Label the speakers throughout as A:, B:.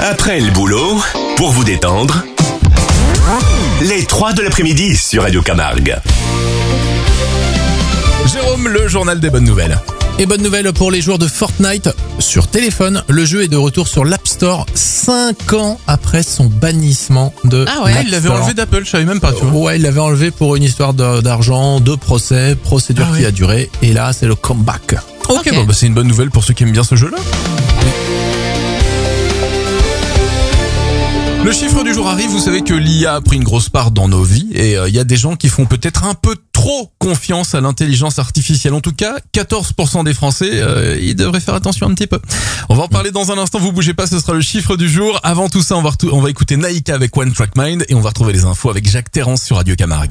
A: Après le boulot, pour vous détendre, les 3 de l'après-midi sur Radio Camargue.
B: Jérôme, le journal des bonnes nouvelles. Et bonne nouvelle pour les joueurs de Fortnite sur téléphone. Le jeu est de retour sur l'App Store 5 ans après son bannissement de l'App
C: il l'avait
B: Store.
C: enlevé d'Apple, je savais même pas, tu vois.
B: Ouais, il l'avait enlevé pour une histoire d'argent, de procédure qui a duré. Et là, c'est le comeback.
C: Ok, bon, c'est une bonne nouvelle pour ceux qui aiment bien ce jeu-là. Le chiffre du jour arrive, vous savez que l'IA a pris une grosse part dans nos vies et il y a des gens qui font peut-être un peu trop confiance à l'intelligence artificielle. En tout cas, 14% des Français, ils devraient faire attention un petit peu. On va en parler dans un instant, vous bougez pas, ce sera le chiffre du jour. Avant tout ça, on va écouter Naïka avec One Track Mind et on va retrouver les infos avec Jacques Terrance sur Radio Camargue.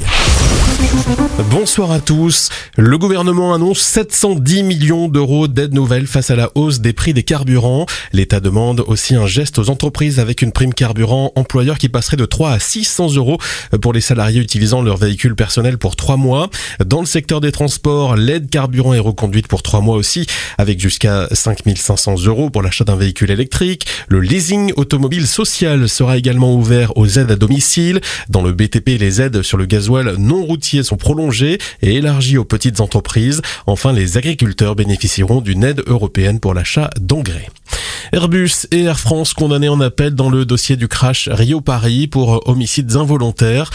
D: Bonsoir à tous. Le gouvernement annonce 710 millions d'euros d'aide nouvelle face à la hausse des prix des carburants. L'État demande aussi un geste aux entreprises avec une prime carburant employeur qui passerait de 3 à 600 euros pour les salariés utilisant leur véhicule personnel pour 3 mois. Dans le secteur des transports, l'aide carburant est reconduite pour 3 mois aussi, avec jusqu'à 5 500 euros pour l'achat d'un véhicule électrique. Le leasing automobile social sera également ouvert aux aides à domicile. Dans le BTP, les aides sur le gasoil non routier sont prolongées et élargies aux petites entreprises. Enfin, les agriculteurs bénéficieront d'une aide européenne pour l'achat d'engrais. Airbus et Air France condamnés en appel dans le dossier du crash Rio-Paris pour homicides involontaires.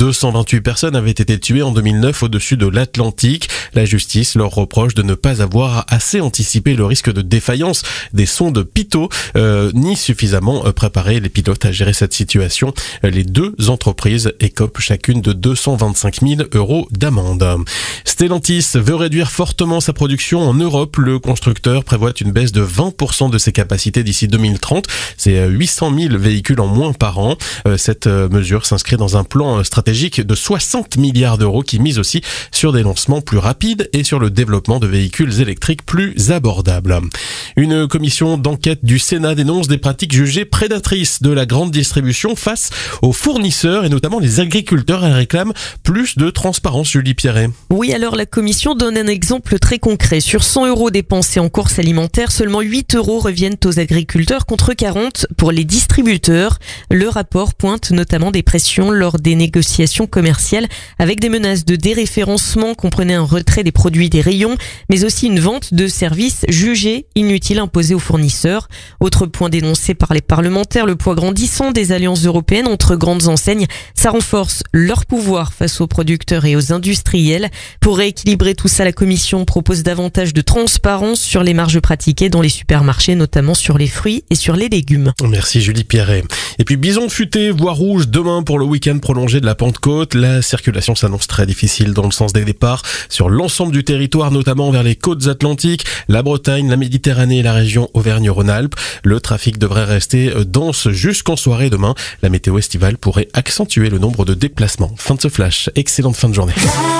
D: 228 personnes avaient été tuées en 2009 au-dessus de l'Atlantique. La justice leur reproche de ne pas avoir assez anticipé le risque de défaillance des sondes Pitot, ni suffisamment préparé les pilotes à gérer cette situation. Les deux entreprises écopent chacune de 225 000 euros d'amende. Stellantis veut réduire fortement sa production en Europe. Le constructeur prévoit une baisse de 20% de ses capacités d'ici 2030. C'est 800 000 véhicules en moins par an. Cette mesure s'inscrit dans un plan stratégique de 60 milliards d'euros qui mise aussi sur des lancements plus rapides et sur le développement de véhicules électriques plus abordables. Une commission d'enquête du Sénat dénonce des pratiques jugées prédatrices de la grande distribution face aux fournisseurs et notamment les agriculteurs. Elle réclame plus de transparence, Julie Pierret.
E: Oui, alors la commission donne un exemple très concret. Sur 100 euros dépensés en courses alimentaires, seulement 8 euros reviennent aux agriculteurs contre 40 pour les distributeurs. Le rapport pointe notamment des pressions lors des négociations commerciales avec des menaces de déréférencement comprenaient un retrait des produits des rayons, mais aussi une vente de services jugés inutiles imposés aux fournisseurs. Autre point dénoncé par les parlementaires, le poids grandissant des alliances européennes entre grandes enseignes. Ça renforce leur pouvoir face aux producteurs et aux industriels. Pour rééquilibrer tout ça, la commission propose davantage de transparence sur les marges pratiquées dans les supermarchés, notamment sur les fruits et sur les légumes.
D: Merci Julie Pierret. Et puis bison futé, voie rouge demain pour le week-end prolongé de la Pentecôte. La circulation s'annonce très difficile dans le sens des départs sur l'ensemble du territoire, notamment vers les côtes atlantiques, la Bretagne, la Méditerranée et la région Auvergne-Rhône-Alpes. Le trafic devrait rester dense jusqu'en soirée demain. La météo estivale pourrait accentuer le nombre de déplacements. Fin de ce flash. Excellente fin de journée.